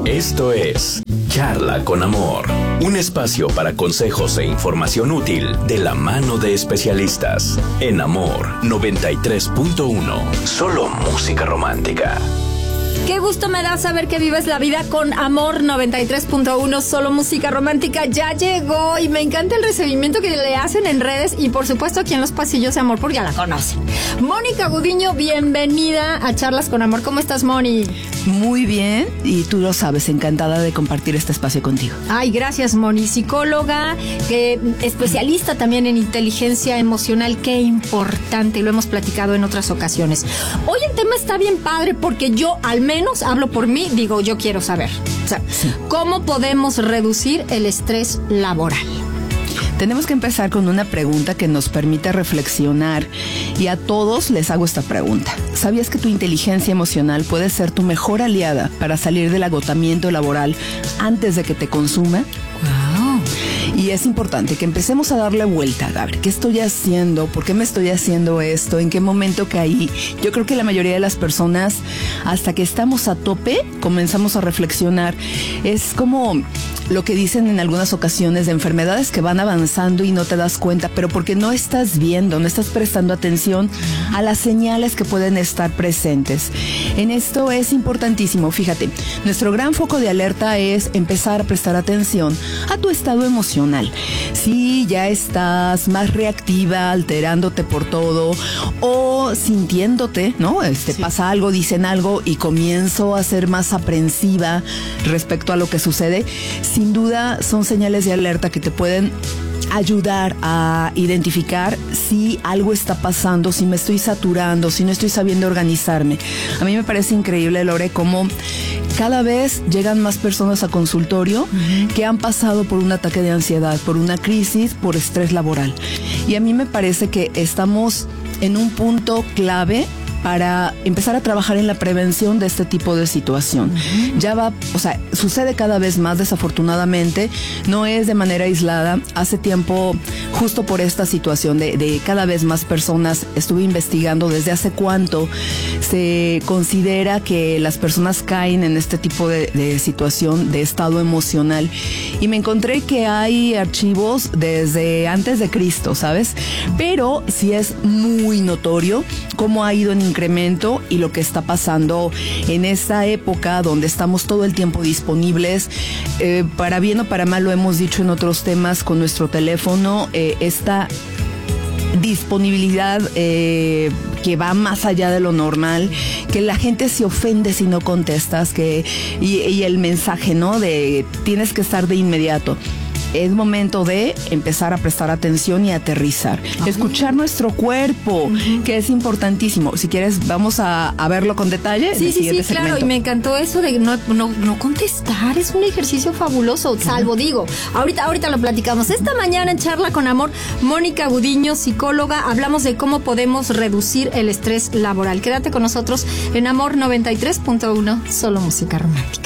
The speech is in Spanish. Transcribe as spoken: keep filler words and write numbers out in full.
Esto es Charla con Amor, un espacio para consejos e información útil de la mano de especialistas. En Amor noventa y tres punto uno, solo música romántica. Qué gusto me da saber que vives la vida con Amor noventa y tres punto uno, solo música romántica. Ya llegó y me encanta el recibimiento que le hacen en redes y por supuesto aquí en los pasillos de Amor, porque ya la conocen. Mónica Gudiño, bienvenida a Charlas con Amor. ¿Cómo estás, Moni? Muy bien, y tú lo sabes, encantada de compartir este espacio contigo. Ay, gracias, Moni. Psicóloga, eh, especialista también en inteligencia emocional. Qué importante, lo hemos platicado en otras ocasiones. Hoy el tema está bien padre porque yo al menos hablo por mí, digo, yo quiero saber, o sea, sí. ¿Cómo podemos reducir el estrés laboral? Tenemos que empezar con una pregunta que nos permite reflexionar, y a todos les hago esta pregunta. ¿Sabías que tu inteligencia emocional puede ser tu mejor aliada para salir del agotamiento laboral antes de que te consuma? Wow. Y es importante que empecemos a darle vuelta. A ver, ¿qué estoy haciendo? ¿Por qué me estoy haciendo esto? ¿En qué momento caí? Yo creo que la mayoría de las personas, hasta que estamos a tope, comenzamos a reflexionar. Es como lo que dicen en algunas ocasiones de enfermedades que van avanzando y no te das cuenta, pero porque no estás viendo, no estás prestando atención a las señales que pueden estar presentes. En esto es importantísimo, fíjate, nuestro gran foco de alerta es empezar a prestar atención a tu estado emocional. Si ya estás más reactiva, alterándote por todo, o sintiéndote, ¿no? Este, sí. Pasa algo, dicen algo y comienzo a ser más aprensiva respecto a lo que sucede. Sin duda son señales de alerta que te pueden ayudar a identificar si algo está pasando, si me estoy saturando, si no estoy sabiendo organizarme. A mí me parece increíble, Lore, cómo cada vez llegan más personas a consultorio uh-huh. que han pasado por un ataque de ansiedad, por una crisis, por estrés laboral. Y a mí me parece que estamos en un punto clave para empezar a trabajar en la prevención de este tipo de situación. Uh-huh. Ya va, o sea, sucede cada vez más, desafortunadamente, no es de manera aislada. Hace tiempo, justo por esta situación de, de cada vez más personas, estuve investigando desde hace cuánto se considera que las personas caen en este tipo de, de situación, de estado emocional. Y me encontré que hay archivos desde antes de Cristo, ¿sabes? Pero sí es muy notorio cómo ha ido en incremento y lo que está pasando en esta época donde estamos todo el tiempo disponibles, eh, para bien o para mal, lo hemos dicho en otros temas, con nuestro teléfono, eh, esta disponibilidad eh, que va más allá de lo normal, que la gente se ofende si no contestas, que y, y el mensaje, ¿no? De tienes que estar de inmediato. Es momento de empezar a prestar atención y aterrizar. Uh-huh. Escuchar nuestro cuerpo, uh-huh. que es importantísimo. Si quieres, vamos a, a verlo con detalle. Sí, sí, sí, segmento. Claro. Y me encantó eso de no, no, no contestar. Es un ejercicio fabuloso. Salvo, uh-huh. digo, ahorita, ahorita lo platicamos. Esta mañana en Charla con Amor, Mónica Gudiño, psicóloga, hablamos de cómo podemos reducir el estrés laboral. Quédate con nosotros en Amor noventa y tres punto uno, solo música romántica.